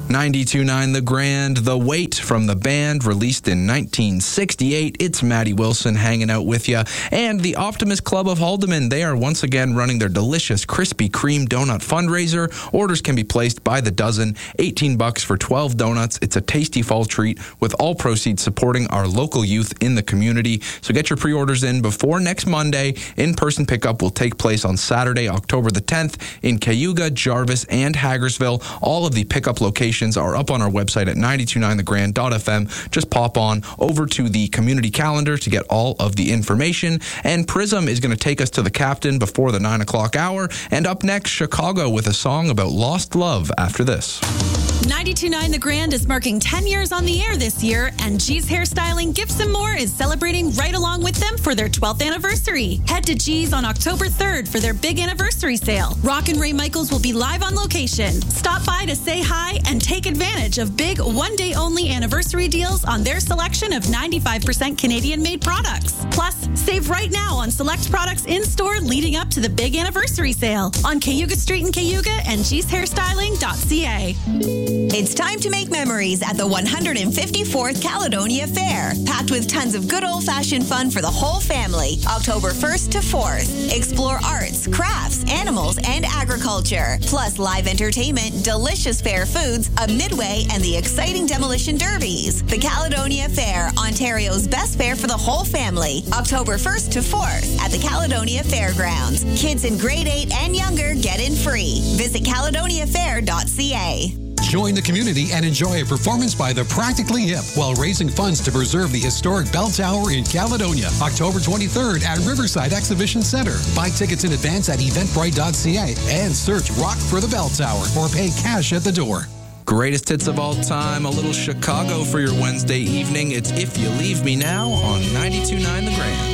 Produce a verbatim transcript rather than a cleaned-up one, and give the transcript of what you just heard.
ninety-two point nine The Grand, The Weight from the band, released in nineteen sixty-eight. It's Maddie Wilson hanging out with you. And the Optimist Club of Haldeman, they are once again running their delicious Krispy Kreme donut fundraiser. Orders can be placed by the dozen, eighteen bucks for twelve donuts. It's a tasty fall treat with all proceeds supporting our local youth in the community. So get your pre-orders in before next Monday. In-person pickup will take place on Saturday, October the tenth in Cayuga, Jarvis, and Hagersville. All of the pickup locations are up on our website at nine two nine the grand dot f m. Just pop on over to the community calendar to get all of the information. And Prism is going to take us to the Captain before the nine o'clock hour. And up next, Chicago with a song about lost love after this. ninety-two point nine The Grand is marking ten years on the air this year, and G's Hairstyling Gifts and More is celebrating right along with them for their twelfth anniversary. Head to G's on October third for their big anniversary sale. Rock and Ray Michaels will be live on location. Stop by to say hi and take advantage of big one-day-only anniversary deals on their selection of ninety-five percent Canadian-made products. Plus, save right now on select products in-store leading up to the big anniversary sale on Cayuga Street in Cayuga and gs hairstyling dot c a. It's time to make memories at the one hundred fifty-fourth Caledonia Fair, packed with tons of good old-fashioned fun for the whole family. October first to fourth. Explore arts, crafts, animals, and agriculture. Plus live entertainment, delicious fair foods, a midway, and the exciting demolition derbies. The Caledonia Fair, Ontario's best fair for the whole family. October first to fourth at the Caledonia Fairgrounds. Kids in grade eight and younger get in free. Visit caledonia fair dot c a. Join the community and enjoy a performance by the Practically Hip while raising funds to preserve the historic Bell Tower in Caledonia. October twenty-third at Riverside Exhibition Center. Buy tickets in advance at eventbrite dot c a and search Rock for the Bell Tower or pay cash at the door. Greatest hits of all time, a little Chicago for your Wednesday evening. It's If You Leave Me Now on ninety-two point nine The Grand.